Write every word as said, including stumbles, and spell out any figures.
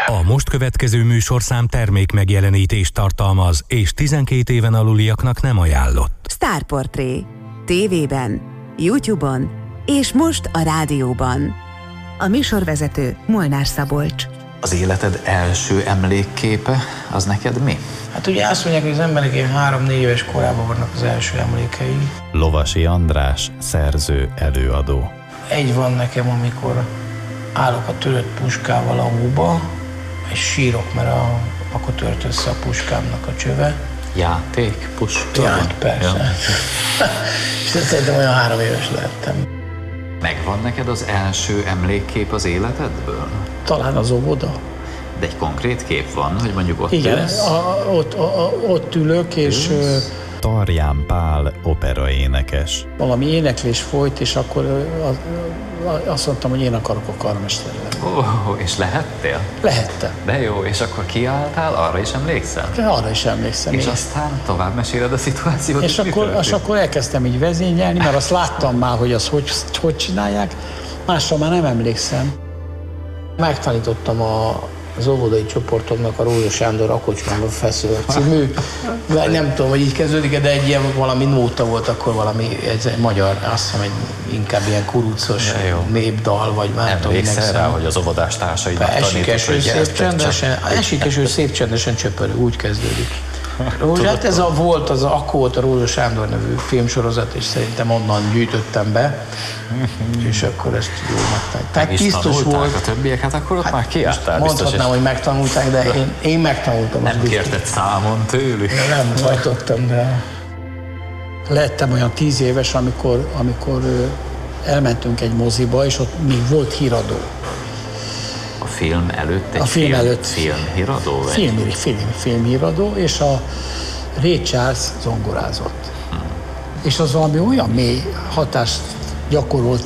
A most következő műsorszám termék megjelenítést tartalmaz, és tizenkét éven aluliaknak nem ajánlott. Sztárportré. tévében, YouTube-on és most a rádióban. A műsorvezető Molnár Szabolcs. Az életed első emlékképe, az neked mi? Hát ugye azt mondják, hogy az emberek ilyen három-négy éves korában vannak az első emlékei. Lovasi András, szerző, előadó. Egy van nekem, amikor állok a törött puskával a hóba, és sírok, mert a, akkor tört össze a puskámnak a csöve. Játék, puska? Ja, persze. Ja. És szerintem olyan három éves lehettem. Megvan neked az első emlékkép az életedből? Talán az óvoda. De egy konkrét kép van, hogy mondjuk ott igen, ülsz? a, ott, a, a, ott ülök, és... Ülsz? Tarján Pál, operaénekes. Valami éneklés folyt, és akkor azt mondtam, hogy én akarok a karmester lenni. Oh, és lehettél? Lehettem. De jó, és akkor kiálltál, arra is emlékszel? Arra is emlékszem. És én. aztán tovább meséled a szituációt? És akkor, és akkor elkezdtem így vezényelni, mert azt láttam már, hogy azt hogy, hogy csinálják, másra már nem emlékszem. Megtanítottam a az óvodai csoportomnak a Rózsa Sándor A kocsmában feszül című, nem tudom, hogy így kezdődik, de egy ilyen valami nóta volt akkor, valami ez egy magyar, azt hiszem, egy inkább ilyen kurucos népdal, vagy már nem tudom, emlékszel rá, hogy az óvodás társainak tanított, hogy szép csendesen, esik eső, szép csendesen csöpörő, úgy kezdődik. Hát ez a volt, az akkor volt a Rózsa Sándor nevű filmsorozat, és szerintem onnan gyűjtöttem be, és akkor ezt jól megtanulták. Tehát biztos volt. A többiek, hát akkor ott hát már kiálltál biztos. Mondhatnám, hogy megtanulták, de én, én megtanultam. Nem kérted számon tőlük? Nem hajtottam, de... Lettem olyan tíz éves, amikor, amikor elmentünk egy moziba, és ott még volt híradó. A film előtt egy a film, film előtt filmhíradó? Film, film, filmhíradó, és a Ray Charles zongorázott. Hmm. És az valami olyan mély hatást gyakorolt